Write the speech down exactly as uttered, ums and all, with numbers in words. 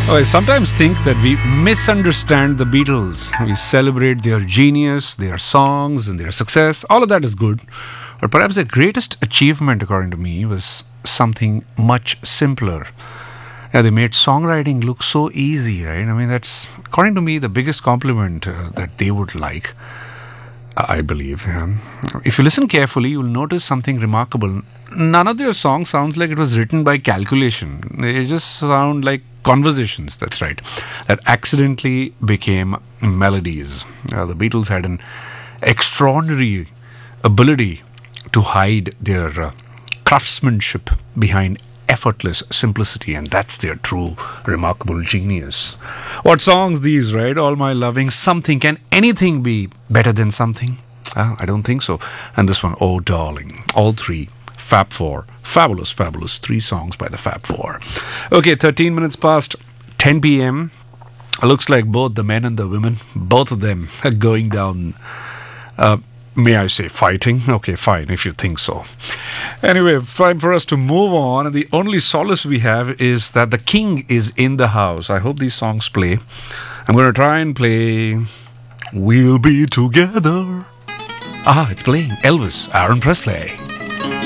Oh, I sometimes think that we misunderstand the Beatles. We celebrate their genius, their songs, and their success. All of that is good. But perhaps their greatest achievement, according to me, was something much simpler. Yeah, they made songwriting look so easy, right? I mean, that's, according to me, the biggest compliment uh, that they would like, I believe. Yeah. If you listen carefully, you will notice something remarkable. None of their songs sounds like it was written by calculation. They just sound like conversations, that's right, that accidentally became melodies. Uh, the Beatles had an extraordinary ability to hide their uh, craftsmanship behind effortless simplicity, and that's their true remarkable genius. What songs these, right? All my loving, something. Can anything be better than something? Uh, I don't think so. And this one, Oh Darling, all three, Fab Four, fabulous, fabulous, three songs by the Fab Four. Okay, thirteen minutes past ten p.m. Looks like both the men and the women, both of them are going down, uh, may I say, fighting? Okay, fine, if you think so. Anyway, time for us to move on. And the only solace we have is that the king is in the house. I hope these songs play. I'm going to try and play We'll Be Together. Ah, it's playing. Elvis, Aaron Presley.